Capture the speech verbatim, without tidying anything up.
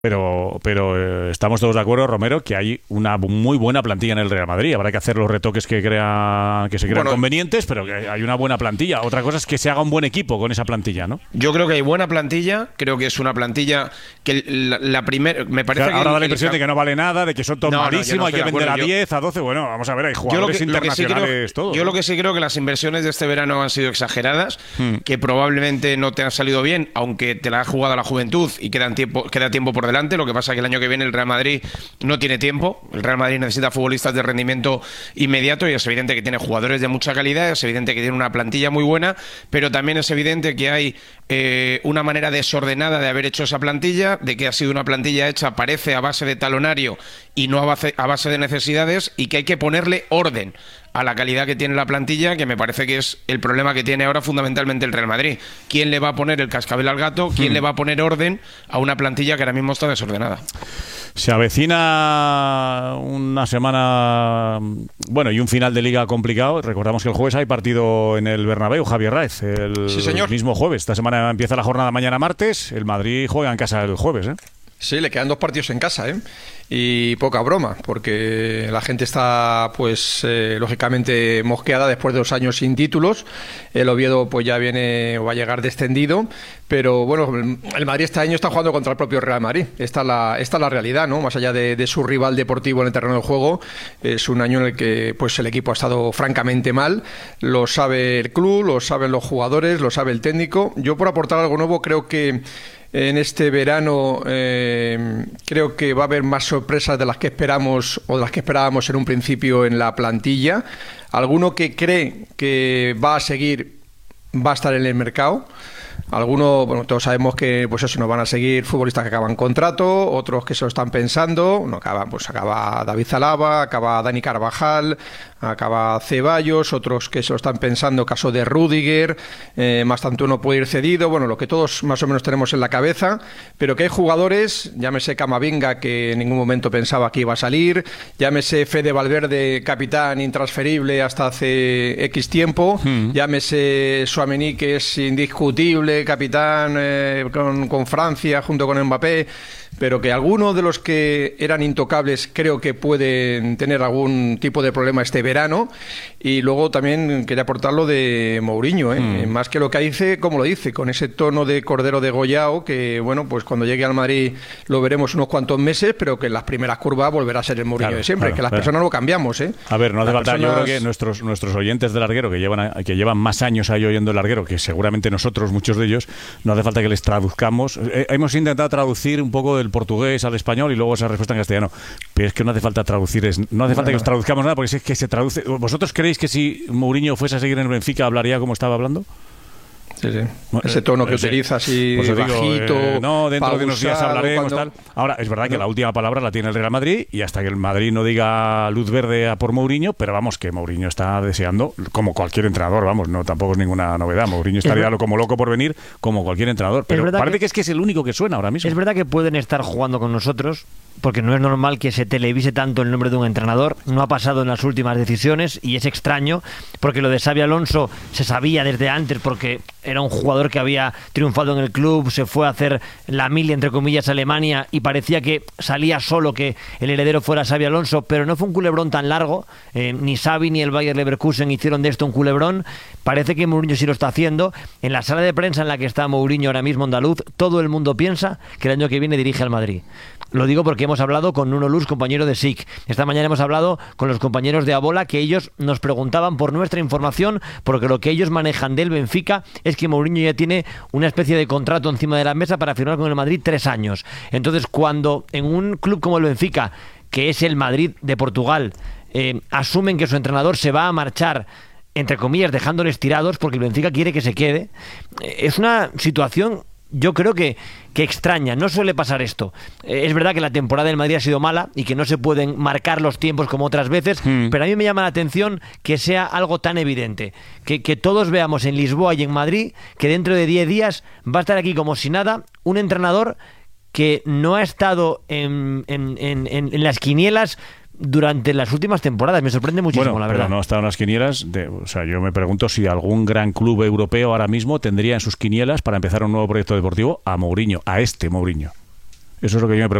Pero, pero eh, estamos todos de acuerdo, Romero, que hay una muy buena plantilla en el Real Madrid. Habrá que hacer los retoques que crea, que se crean bueno, convenientes, pero que hay una buena plantilla. Otra cosa es que se haga un buen equipo con esa plantilla, ¿no? Yo creo que hay buena plantilla. Creo que es una plantilla que la, la primera... Me parece o sea, que ahora el, da la impresión el, de que no vale nada, de que son todos no, malísimos, no, hay que vender a diez, a doce. Bueno, vamos a ver, hay jugadores yo lo que, internacionales, lo que sí creo, todo. Yo ¿no? lo que sí creo que las inversiones de este verano han sido exageradas, hmm. que probablemente no te han salido bien, aunque te la has jugado a la juventud y quedan tiempo, queda tiempo por delante. Lo que pasa es que el año que viene el Real Madrid no tiene tiempo. El Real Madrid necesita futbolistas de rendimiento inmediato y es evidente que tiene jugadores de mucha calidad, es evidente que tiene una plantilla muy buena, pero también es evidente que hay eh, una manera desordenada de haber hecho esa plantilla, de que ha sido una plantilla hecha, parece, a base de talonario y no a base, a base de necesidades, y que hay que ponerle orden a la calidad que tiene la plantilla, que me parece que es el problema que tiene ahora fundamentalmente el Real Madrid. ¿Quién le va a poner el cascabel al gato? ¿Quién hmm. le va a poner orden a una plantilla que ahora mismo está desordenada? Se avecina una semana, bueno, y un final de liga complicado. Recordamos que el jueves hay partido en el Bernabéu, Javier Raez, el sí, señor. mismo jueves. Esta semana empieza la jornada mañana martes, el Madrid juega en casa el jueves, ¿eh? Sí, le quedan dos partidos en casa, ¿eh? Y poca broma, porque la gente está, pues, eh, lógicamente mosqueada después de dos años sin títulos. El Oviedo, pues, ya viene o va a llegar descendido, pero, bueno, el Madrid este año está jugando contra el propio Real Madrid. Esta es la, esta es la realidad, ¿no? Más allá de, de su rival deportivo en el terreno de juego, es un año en el que, pues, el equipo ha estado francamente mal. Lo sabe el club, lo saben los jugadores, lo sabe el técnico. Yo, por aportar algo nuevo, creo que en este verano eh, creo que va a haber más sorpresas de las que esperamos o de las que esperábamos en un principio en la plantilla. Alguno que cree que va a seguir va a estar en el mercado. Algunos, bueno, todos sabemos que pues eso, nos van a seguir futbolistas que acaban contrato, otros que se lo están pensando. No acaban, pues acaba David Zalaba, acaba Dani Carvajal, acaba Ceballos, otros que se lo están pensando, caso de Rüdiger, eh, más tanto uno puede ir cedido, bueno, lo que todos más o menos tenemos en la cabeza, pero que hay jugadores, llámese Camavinga, que en ningún momento pensaba que iba a salir, llámese Fede Valverde, capitán intransferible hasta hace X tiempo, mm. llámese Tchouaméni, que es indiscutible, capitán eh, con, con Francia junto con Mbappé, pero que algunos de los que eran intocables creo que pueden tener algún tipo de problema este verano. Y luego también quería aportar lo de Mourinho, ¿eh? Mm. más que lo que dice, como lo dice, con ese tono de cordero degollado, que bueno, pues cuando llegue al Madrid lo veremos unos cuantos meses, pero que en las primeras curvas volverá a ser el Mourinho claro, de siempre, claro, que las claro. personas lo cambiamos, ¿eh? A ver, no hace falta, personas... yo creo que nuestros, nuestros oyentes del larguero, que llevan, que llevan más años ahí oyendo el larguero, que seguramente nosotros, muchos de ellos, no hace falta que les traduzcamos. Eh, hemos intentado traducir un poco del portugués al español y luego esa respuesta en castellano, pero es que no hace falta traducir, es, no hace falta no, que os traduzcamos nada, porque es que se traduce. ¿Vosotros creéis que si Mourinho fuese a seguir en el Benfica hablaría como estaba hablando? Sí, sí. Ese tono que eh, utiliza así pues bajito. Digo, eh, no, dentro de unos días hablaremos cuando... tal. Ahora, es verdad que no. la última palabra la tiene el Real Madrid y hasta que el Madrid no diga luz verde a por Mourinho, pero vamos, que Mourinho está deseando, como cualquier entrenador, vamos, no tampoco es ninguna novedad. Mourinho estaría lo, como loco por venir, como cualquier entrenador. Pero parece que... que es que es el único que suena ahora mismo. Es verdad que pueden estar jugando con nosotros, porque no es normal que se televise tanto el nombre de un entrenador. No ha pasado en las últimas decisiones y es extraño, porque lo de Xabi Alonso se sabía desde antes, porque era un jugador que había triunfado en el club, se fue a hacer la mil, entre comillas, a Alemania y parecía que salía solo que el heredero fuera Xabi Alonso, pero no fue un culebrón tan largo. Eh, ni Xavi ni el Bayer Leverkusen hicieron de esto un culebrón. Parece que Mourinho sí lo está haciendo. En la sala de prensa en la que está Mourinho ahora mismo andaluz, todo el mundo piensa que el año que viene dirige al Madrid. Lo digo porque hemos hablado con Nuno Luz, compañero de S I C. Esta mañana hemos hablado con los compañeros de Abola, que ellos nos preguntaban por nuestra información, porque lo que ellos manejan del Benfica es que Mourinho ya tiene una especie de contrato encima de la mesa para firmar con el Madrid tres años. Entonces, cuando en un club como el Benfica, que es el Madrid de Portugal, eh, asumen que su entrenador se va a marchar, entre comillas, dejándoles tirados, porque el Benfica quiere que se quede, eh, es una situación... Yo creo que, que extraña, no suele pasar esto. Eh, es verdad que la temporada del Madrid ha sido mala y que no se pueden marcar los tiempos como otras veces, mm. pero a mí me llama la atención que sea algo tan evidente. Que, que todos veamos en Lisboa y en Madrid que dentro de diez días va a estar aquí como si nada un entrenador que no ha estado en, en, en, en las quinielas durante las últimas temporadas. Me sorprende muchísimo, bueno, la verdad. Pero no ha estado en las quinielas. De, o sea, yo me pregunto si algún gran club europeo ahora mismo tendría en sus quinielas para empezar un nuevo proyecto deportivo a Mourinho, a este Mourinho. Eso es lo que yo me pregunto.